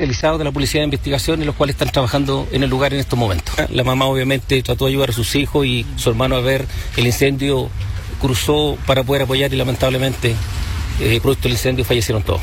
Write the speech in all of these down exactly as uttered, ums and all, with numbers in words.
especializados de la Policía de Investigación, en los cuales están trabajando en el lugar en estos momentos. La mamá obviamente trató de ayudar a sus hijos y su hermano a ver el incendio, cruzó para poder apoyar y lamentablemente, eh, producto del incendio, fallecieron todos.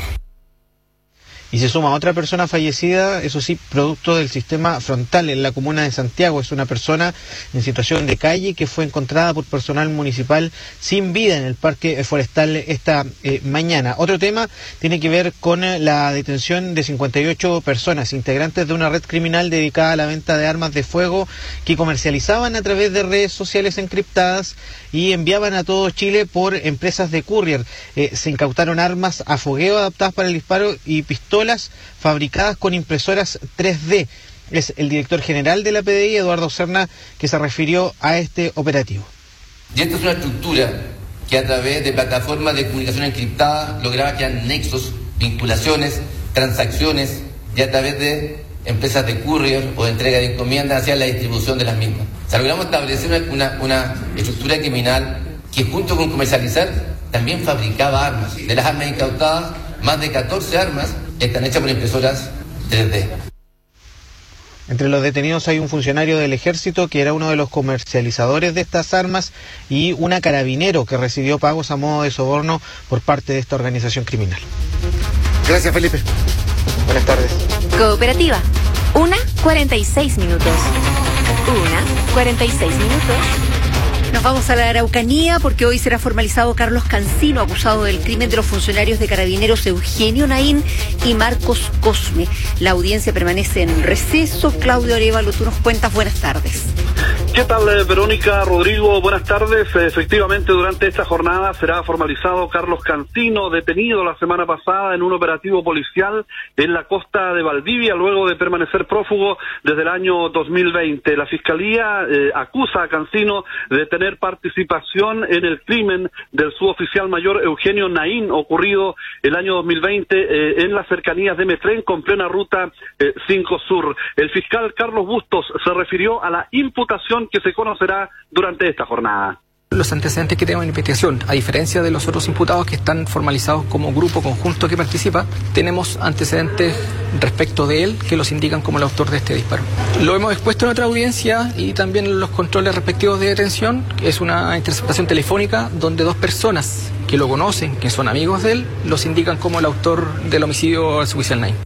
Y se suma otra persona fallecida, eso sí, producto del sistema frontal en la comuna de Santiago. Es una persona en situación de calle que fue encontrada por personal municipal sin vida en el parque forestal esta eh, mañana. Otro tema tiene que ver con la detención de cincuenta y ocho personas, integrantes de una red criminal dedicada a la venta de armas de fuego que comercializaban a través de redes sociales encriptadas y enviaban a todo Chile por empresas de courier. Eh, se incautaron armas a fogueo adaptadas para el disparo y pistolas fabricadas con impresoras tres D. Es el director general de la P D I, Eduardo Serna, que se refirió a este operativo. Y esta es una estructura que a través de plataformas de comunicación encriptada lograba crear nexos, vinculaciones, transacciones y a través de empresas de courier o de entrega de encomiendas hacia la distribución de las mismas. O sea, logramos establecer una, una estructura criminal que junto con comercializar también fabricaba armas. De las armas incautadas, más de catorce armas están hechas por impresoras tres D. Entre los detenidos hay un funcionario del ejército que era uno de los comercializadores de estas armas y una carabinero que recibió pagos a modo de soborno por parte de esta organización criminal. Gracias, Felipe. Buenas tardes. Cooperativa. Una, cuarenta y seis minutos. Una, cuarenta y seis minutos. Nos vamos a la Araucanía porque hoy será formalizado Carlos Cancino, acusado del crimen de los funcionarios de Carabineros Eugenio Naín y Marcos Cosme. La audiencia permanece en receso. Claudio Arévalo, tú nos cuentas. Buenas tardes. ¿Qué tal, Verónica, Rodrigo? Buenas tardes. Efectivamente, durante esta jornada será formalizado Carlos Cancino, detenido la semana pasada en un operativo policial en la costa de Valdivia, luego de permanecer prófugo desde el año dos mil veinte. La Fiscalía eh, acusa a Cancino de tener participación en el crimen del suboficial mayor Eugenio Naín, ocurrido el año dos mil veinte eh, en las cercanías de Metrén, con plena ruta eh, cinco Sur. El fiscal Carlos Bustos se refirió a la imputación que se conocerá durante esta jornada. Los antecedentes que tenemos en investigación, a diferencia de los otros imputados que están formalizados como grupo conjunto que participa, tenemos antecedentes respecto de él que los indican como el autor de este disparo. Lo hemos expuesto en otra audiencia y también en los controles respectivos de detención, que es una interceptación telefónica donde dos personas que lo conocen, que son amigos de él, los indican como el autor del homicidio al suboficial Naín.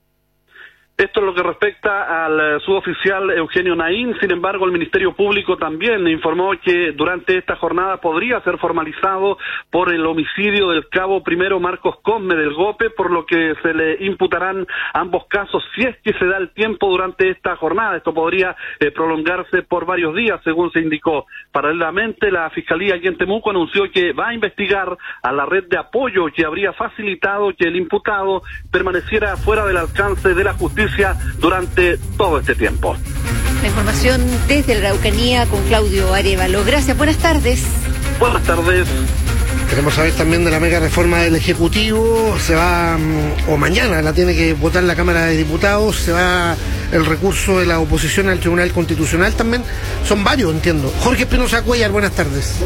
Esto es lo que respecta al suboficial Eugenio Naín. Sin embargo, el Ministerio Público también informó que durante esta jornada podría ser formalizado por el homicidio del cabo primero Marcos Cosme del Gope, por lo que se le imputarán ambos casos si es que se da el tiempo durante esta jornada. Esto podría eh, prolongarse por varios días, según se indicó. Paralelamente, la Fiscalía aquí en Temuco anunció que va a investigar a la red de apoyo que habría facilitado que el imputado permaneciera fuera del alcance de la justicia durante todo este tiempo. La información desde la Araucanía con Claudio Arévalo. Gracias, buenas tardes. Buenas tardes. Queremos saber también de la mega reforma del Ejecutivo. Se va, o mañana la tiene que votar la Cámara de Diputados, se va el recurso de la oposición al Tribunal Constitucional también. Son varios, entiendo. Jorge Espinosa Cuellar, buenas tardes.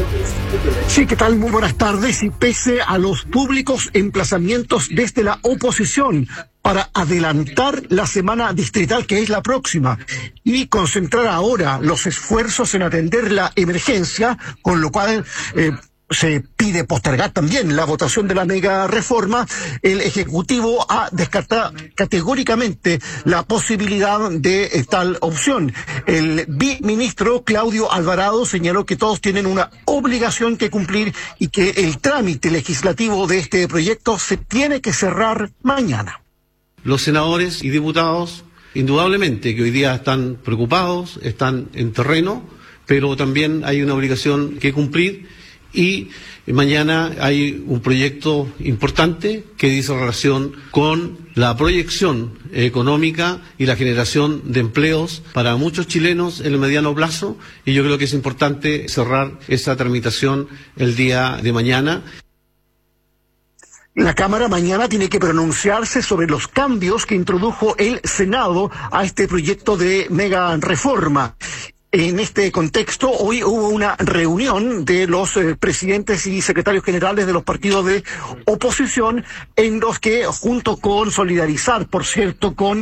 Sí, ¿qué tal? Muy buenas tardes. Y pese a los públicos emplazamientos desde la oposición para adelantar la semana distrital, que es la próxima, y concentrar ahora los esfuerzos en atender la emergencia, con lo cual eh, se pide postergar también la votación de la mega reforma, el Ejecutivo ha descartado categóricamente la posibilidad de eh, tal opción. El viceministro Claudio Alvarado señaló que todos tienen una obligación que cumplir y que el trámite legislativo de este proyecto se tiene que cerrar mañana. Los senadores y diputados, indudablemente, que hoy día están preocupados, están en terreno, pero también hay una obligación que cumplir y mañana hay un proyecto importante que dice relación con la proyección económica y la generación de empleos para muchos chilenos en el mediano plazo, y yo creo que es importante cerrar esa tramitación el día de mañana. La Cámara mañana tiene que pronunciarse sobre los cambios que introdujo el Senado a este proyecto de mega reforma. En este contexto, hoy hubo una reunión de los eh, presidentes y secretarios generales de los partidos de oposición, en los que, junto con solidarizar, por cierto, con